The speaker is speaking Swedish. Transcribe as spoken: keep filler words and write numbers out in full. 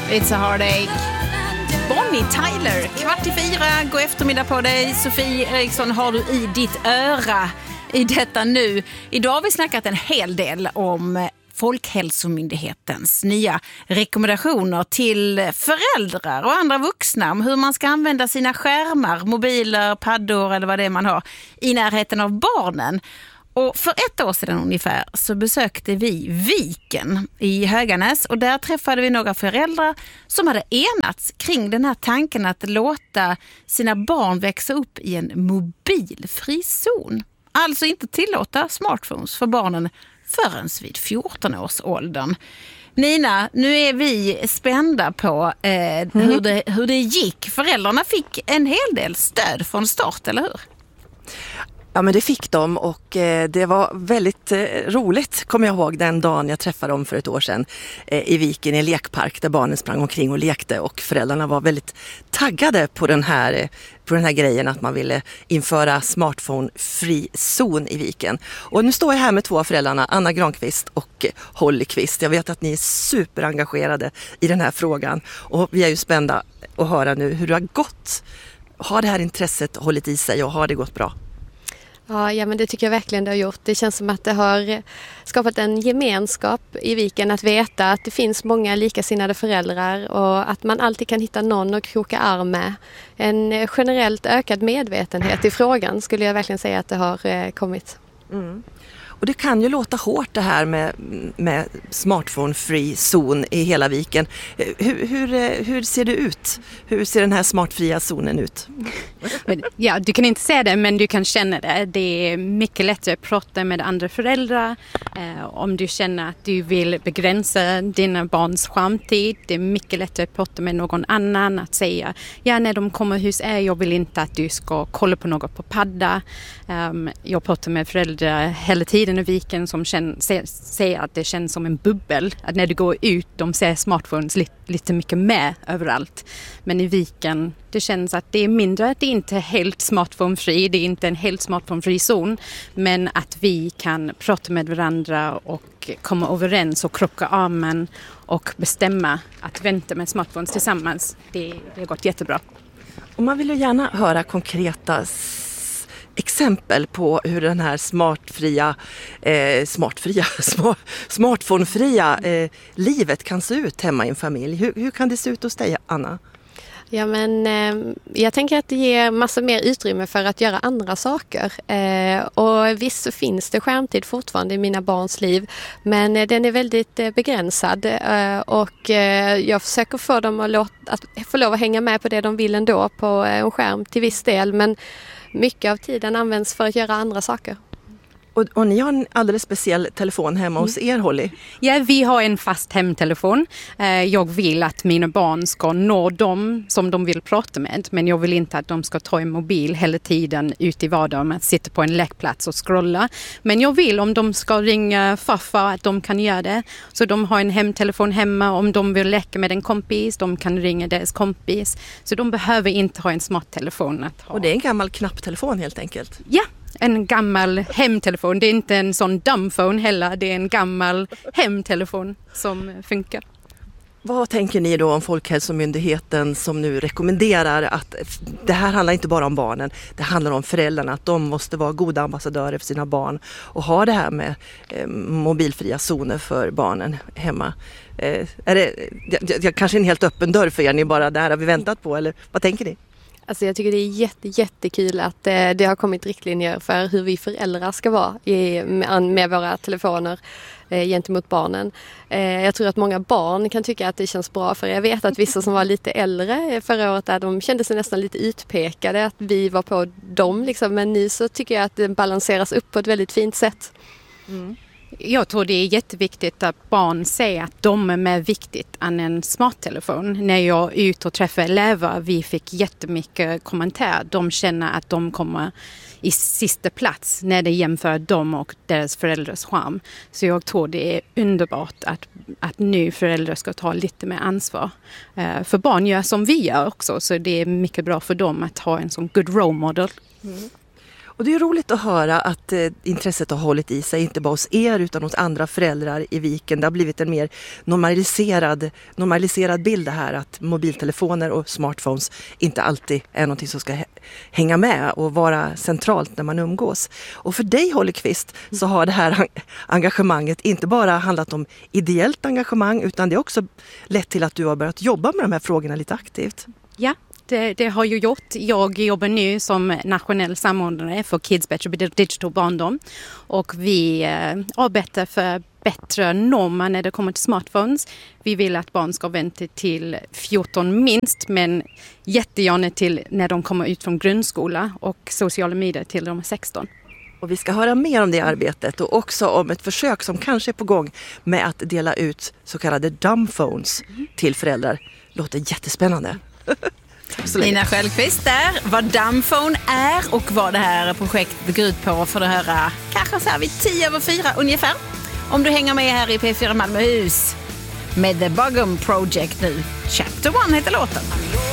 It's a heartache. Bonnie Tyler, kvart i fyra, god eftermiddag på dig. Sofie Eriksson har du i ditt öra i detta nu. Idag har vi snackat en hel del om Folkhälsomyndighetens nya rekommendationer till föräldrar och andra vuxna om hur man ska använda sina skärmar, mobiler, paddor eller vad det är man har i närheten av barnen. Och för ett år sedan ungefär så besökte vi Viken i Höganäs och där träffade vi några föräldrar som hade enats kring den här tanken att låta sina barn växa upp i en mobilfri zon. Alltså inte tillåta smartphones för barnen förrän vid fjorton års åldern. Nina, nu är vi spända på eh, mm. hur, det, hur det gick. Föräldrarna fick en hel del stöd från start, eller hur? Ja, men det fick de och eh, det var väldigt eh, roligt, kommer jag ihåg, den dagen jag träffade dem för ett år sedan eh, i Viken i en lekpark där barnen sprang omkring och lekte och föräldrarna var väldigt taggade på den här, eh, på den här grejen att man ville införa smartphone-fri zon i Viken. Och nu står jag här med två av föräldrarna, Anna Granqvist och eh, Holly Kvist. Jag vet att ni är superengagerade i den här frågan och vi är ju spända att höra nu hur det har gått. Har det här intresset hållit i sig och har det gått bra? Ja, ja, men det tycker jag verkligen det har gjort. Det känns som att det har skapat en gemenskap i Viken att veta att det finns många likasinnade föräldrar och att man alltid kan hitta någon att kroka arm med. En generellt ökad medvetenhet i frågan skulle jag verkligen säga att det har kommit. Mm. Och det kan ju låta hårt det här med, med smartphone-free zon i hela Viken. Hur, hur, hur ser det ut? Hur ser den här smartfria zonen ut? Ja, du kan inte se det men du kan känna det. Det är mycket lättare att prata med andra föräldrar. Eh, om du känner att du vill begränsa dina barns skärmtid. Det är mycket lättare att prata med någon annan. Att säga, ja när de kommer hos er, jag vill inte att du ska kolla på något på padda. Um, jag pratar med föräldrar hela tiden i Viken som känner, säger att det känns som en bubbel. Att när du går ut, de ser smartphones lite, lite mycket med överallt. Men i Viken, det känns att det är mindre, att det inte är helt smartphone-fri. Det är inte en helt smartphone-fri zon. Men att vi kan prata med varandra och komma överens och krocka armen och bestämma att vänta med smartphones tillsammans. Det, det har gått jättebra. Och man vill ju gärna höra konkreta exempel på hur den här smartfria, eh, smartfria, smart, smartphonefria eh, livet kan se ut hemma i en familj. Hur, hur kan det se ut hos dig, Anna? Ja, men eh, jag tänker att det ger massa mer utrymme för att göra andra saker. Eh, och visst så finns det skärmtid fortfarande i mina barns liv. Men eh, den är väldigt eh, begränsad. Eh, och eh, jag försöker få dem att, låta, att få lov att hänga med på det de vill ändå på eh, en skärm till viss del. Men mycket av tiden används för att göra andra saker. Och, och ni har en alldeles speciell telefon hemma hos er, Holly? Ja, vi har en fast hemtelefon. Jag vill att mina barn ska nå dem som de vill prata med. Men jag vill inte att de ska ta en mobil hela tiden ut i vardagen. Att sitta på en lekplats och scrolla. Men jag vill om de ska ringa farfar att de kan göra det. Så de har en hemtelefon hemma. Om de vill leka med en kompis, de kan ringa deras kompis. Så de behöver inte ha en smarttelefon att ha. Och det är en gammal knapptelefon helt enkelt? Ja. En gammal hemtelefon. Det är inte en sån dumbphone heller. Det är en gammal hemtelefon som funkar. Vad tänker ni då om Folkhälsomyndigheten som nu rekommenderar att det här handlar inte bara om barnen. Det handlar om föräldrarna. Att de måste vara goda ambassadörer för sina barn. Och ha det här med eh, mobilfria zoner för barnen hemma. Eh, är det, det, det kanske en helt öppen dörr för er. Ni bara, det här har vi väntat på. Eller vad tänker ni? Alltså jag tycker det är jätte, jättekul att eh, det har kommit riktlinjer för hur vi föräldrar ska vara i, med, med våra telefoner eh, gentemot barnen. Eh, jag tror att många barn kan tycka att det känns bra, för jag vet att vissa som var lite äldre förra året där, de kände sig nästan lite utpekade att vi var på dem. Liksom. Men nu så tycker jag att det balanseras upp på ett väldigt fint sätt. Mm. Jag tror det är jätteviktigt att barn säger att de är mer viktigt än en smarttelefon. När jag är ute och träffar elever, vi fick jättemycket kommentarer. De känner att de kommer i sista plats när det jämför dem och deras föräldrars skärm. Så jag tror det är underbart att, att nu föräldrar ska ta lite mer ansvar. Uh, för barn gör som vi gör också, så det är mycket bra för dem att ha en sån good role model. Mm. Och det är roligt att höra att eh, intresset har hållit i sig, inte bara hos er utan hos andra föräldrar i Viken. Det har blivit en mer normaliserad, normaliserad bild det här att mobiltelefoner och smartphones inte alltid är någonting som ska hänga med och vara centralt när man umgås. Och för dig, Hollerqvist, så har det här engagemanget inte bara handlat om ideellt engagemang utan det har också lett till att du har börjat jobba med de här frågorna lite aktivt. Ja, det, det har jag gjort. Jag jobbar nu som nationell samordnare för Kids Better Digital Barndom och vi eh, arbetar för bättre normer när det kommer till smartphones. Vi vill att barn ska vänta till fjorton minst, men jättegärna till när de kommer ut från grundskola och sociala medier till de är sexton. Och vi ska höra mer om det arbetet och också om ett försök som kanske är på gång med att dela ut så kallade dumb phones till föräldrar. Låter jättespännande. Nina Sköldqvist där, vad Dumbphone är och vad det här projektet går ut på för att höra kanske så här vid tio över fyra ungefär. Om du hänger med här i P fyra Malmöhus med The Bugum Project nu. Chapter one heter låten.